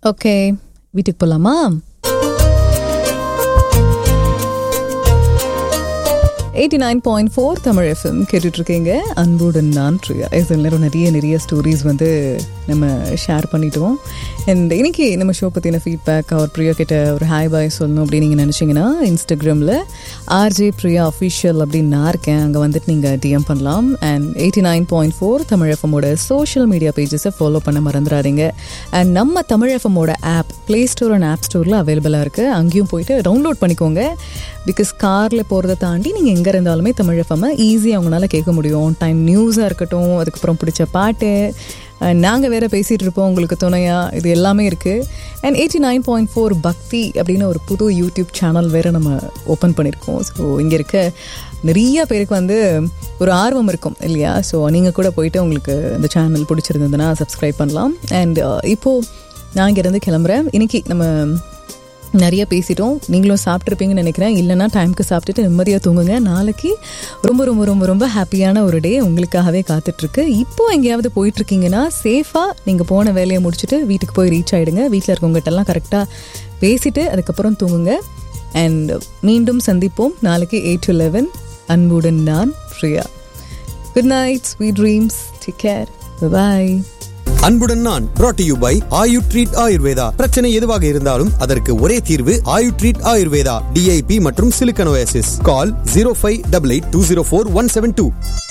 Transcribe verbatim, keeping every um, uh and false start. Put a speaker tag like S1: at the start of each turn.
S1: Okay, வீட்டுக்கு போலாமா? Eighty nine point four Tamil FM கேட்டுட்டு இருக்கீங்க. அன்புடன் நான் பிரியா. இதில் நேரம் நிறைய நிறைய ஸ்டோரிஸ் வந்து நம்ம ஷேர் பண்ணிட்டோம். அண்ட் இன்னைக்கு நம்ம ஷோ பற்றின ஃபீட்பேக் அவர் பிரியா கிட்ட ஒரு ஹாய் பாய் சொல்லணும் அப்படின்னு நீங்கள் நினச்சிங்கன்னா இன்ஸ்டாகிராமில் ஆர்ஜே பிரியா அஃபிஷியல் அப்படின்னு நான் இருக்கேன். அங்கே வந்துட்டு நீங்கள் டிஎம் பண்ணலாம். And eighty nine point four Tamil எஃப்எம்மோட social media பேஜஸை follow பண்ண மறந்துடாதீங்க. அண்ட் நம்ம Tamil எஃப்எம்மோட app play store and half ஸ்டோரில் அவைலபிளாக இருக்குது. அங்கேயும் போயிட்டு டவுன்லோட் பண்ணிக்கோங்க. பிகாஸ் காரில் போகிறத தாண்டி நீங்கள் எங்கே இருந்தாலுமே தமிழ் எஃப்எம்மை ஈஸியாக அவங்களால கேட்க முடியும். டைம் நியூஸாக இருக்கட்டும், அதுக்கப்புறம் பிடிச்ச பாட்டு, நாங்கள் வேறு பேசிகிட்டு இருப்போம் உங்களுக்கு துணையாக, இது எல்லாமே இருக்குது. And eighty nine point four பக்தி அப்படின்னு ஒரு புது யூடியூப் சேனல் வேறு நம்ம ஓப்பன் பண்ணியிருக்கோம். ஸோ இங்கே இருக்க நிறைய பேருக்கு வந்து ஒரு ஆர்வம் இருக்கும் இல்லையா? ஸோ நீங்கள் கூட போயிட்டு உங்களுக்கு இந்த சேனல் பிடிச்சிருந்ததுன்னா சப்ஸ்கிரைப் பண்ணலாம். அண்ட் இப்போது நான் இங்கேருந்து கிளம்புறேன். இன்றைக்கி நம்ம நிறைய பேசிட்டோம். நீங்களும் சாப்பிட்ருப்பீங்கன்னு நினைக்கிறேன். இல்லைனா டைமுக்கு சாப்பிட்டுட்டு நிம்மதியாக தூங்குங்க. நாளைக்கு ரொம்ப ரொம்ப ரொம்ப ரொம்ப ஹாப்பியான ஒரு டே உங்களுக்காகவே காத்துட்ருக்கு. இப்போது எங்கேயாவது போயிட்டுருக்கீங்கன்னா சேஃபாக நீங்கள் போன வேலையை முடிச்சுட்டு வீட்டுக்கு போய் ரீச் ஆகிடுங்க. வீட்டில் இருக்கவங்ககிட்டலாம் கரெக்டாக பேசிவிட்டு அதுக்கப்புறம் தூங்குங்க. அண்ட் மீண்டும் சந்திப்போம் நாளைக்கு எயிட் டு லெவன். அன்புடன் நான் Priya. Good night, sweet dreams, take care, பாய்.
S2: அன்புடன் நான் brought to you by Ayu treat Ayurveda. பிரச்சனை எதுவாக இருந்தாலும் அதற்கு ஒரே தீர்வு ஆயு ட்ரீட் ஆயுர்வேதா. டிஐபி மற்றும் சிலிக்கனோசிஸ். கால் zero five eight eight two zero four one seven two.